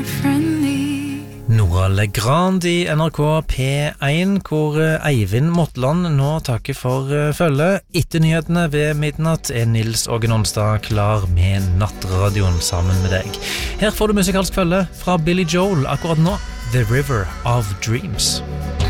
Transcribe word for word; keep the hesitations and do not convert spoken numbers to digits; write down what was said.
Nora Legrand i N R K P én, hvor Eivind Motland nå takker for følge. Etter nyhetene ved midnatt er Nils Åge Nonstad klar med nattradioen sammen med deg. Her får du musikalsk følge fra Billy Joel akkurat nå, The River of Dreams.